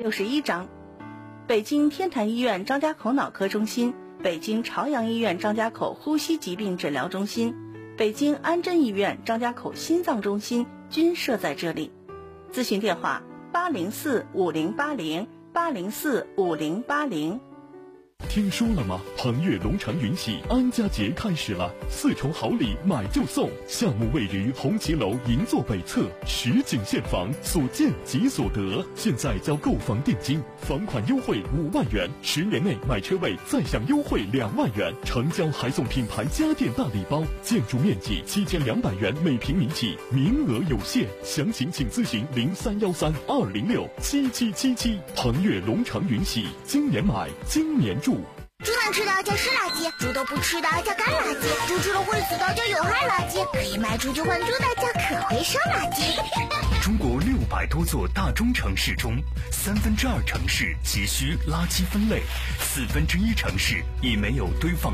261张。北京天坛医院张家口脑科中心、北京朝阳医院张家口呼吸疾病诊疗中心、北京安贞医院张家口心脏中心均设在这里。咨询电话8045080，8045080。 听说了吗？鹏悦龙城云喜安家节开始了，4重好礼买就送，项目位于红旗楼银座北侧，实景现房，所见即所得。现在交购房定金，房款优惠5万元，10年内买车位再享优惠2万元，成交还送品牌家电大礼包，建筑面积7200元每平米起，名额有限，详情请咨询031320677777。鹏悦龙城云喜，今年买，今年住。 猪能吃的叫湿垃圾，猪都不吃的叫干垃圾，猪吃了会死的叫有害垃圾，可以卖出去换猪的叫可回收垃圾。 中国600多座大中城市中，2/3城市急需垃圾分类，1/4城市已没有堆放